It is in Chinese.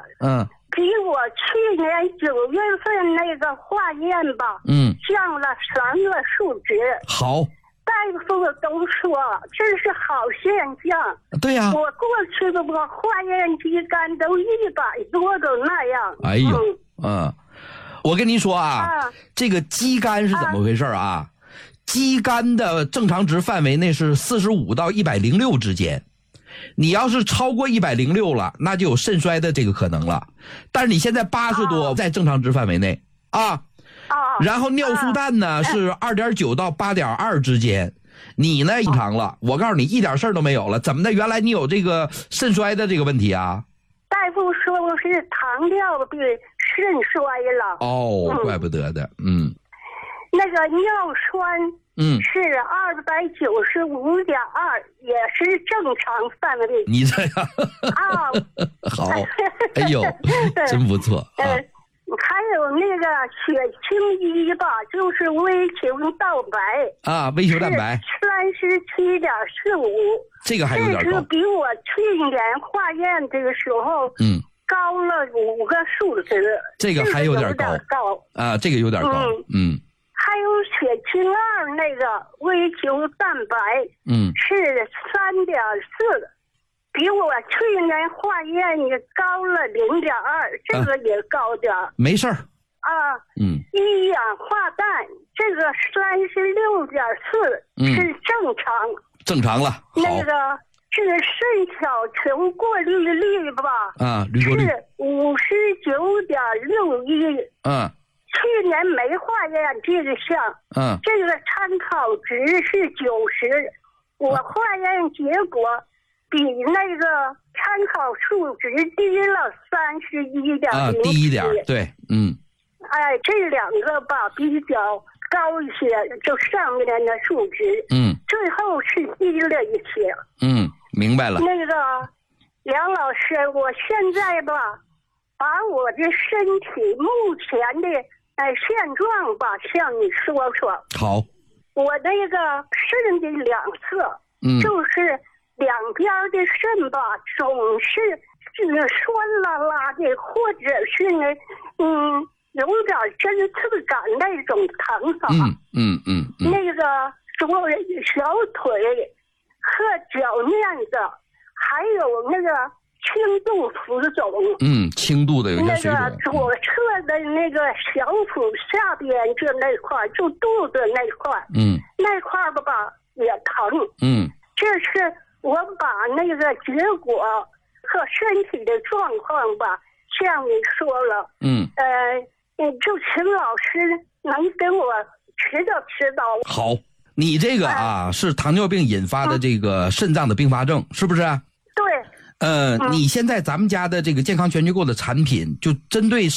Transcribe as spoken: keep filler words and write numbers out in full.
嗯， 比我去年九月份那个化验吧， 嗯， 降了三个数值。 好， 大夫都说这是好现象。 对呀、啊， 我过去的我化验肌酐都一百多都那样。 哎呦，嗯，嗯我跟您说啊， 啊这个肌酐是怎么回事啊？啊肌酐的正常值范围内是四十五到一百零六之间。你要是超过一百零六了，那就有肾衰的这个可能了。但是你现在八十多，在正常值范围内啊。 啊。 然后尿素氮呢、啊、是二点九到八点二之间。你呢正常了，我告诉你一点事儿都没有了。怎么的？原来你有这个肾衰的这个问题啊？ 大夫说我是糖尿病肾衰了。 哦，怪不得的，嗯。 那个尿酸， 嗯， 是二百九十五点二，也是正常范围。 你这样啊， 好，哎呦，真不错啊。 呃，还有那个血清一吧，就是微球蛋白啊，微球蛋白三十七点四五， 这个还有点高， 这是比我去年化验这个时候，嗯，高了五个数值， 这个还有点高， 高啊，这个有点高，嗯。嗯还有血清二那个微球蛋白， 嗯， 是三点四，比我去年化验也高了零点二，这个也高点、啊。 没事儿。 啊， 嗯， 一氧化氮这个三十六点四是正常， 正常了。 那个是肾小球过滤率吧？ 啊，滤过率是五十九点六一。 嗯。 去年没化验这个项， 嗯， 这个参考值是九十，我化验结果比那个参考数值低了三十一点零七， 啊，低一点，对，嗯， 哎，这两个吧比较高一些，就上面的数值， 嗯，最后是低了一些， 嗯，明白了。 那个梁老师，我现在吧，把我的身体目前的。哎，现状吧，向你说说。 好， 我那个肾的两侧， 嗯， 就是两边的肾吧，总是是酸啦啦的，或者是呢，嗯，有点针刺感那种疼法。 嗯嗯嗯嗯。 那个左小腿和脚面子，还有那个。轻度浮肿， 嗯，轻度的有些水肿。 那个左侧的那个小腹下边就那块，就肚子那块， 嗯， 那块吧吧也疼， 嗯， 这是我把那个结果和身体的状况吧向你说了， 嗯， 呃，就请老师能给我指导指导。 好，你这个啊、哎、是糖尿病引发的这个肾脏的并发症，是不是？ 对。 呃，嗯、你现在咱们家的这个健康全结构的产品，就针对